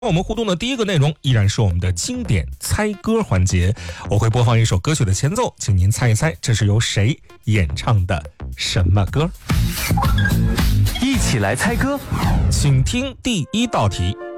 我们互动的第一个内容依然是我们的经典猜歌环节，我会播放一首歌曲的前奏，请您猜一猜这是由谁演唱的什么歌。 一起来猜歌， 请听第一道题。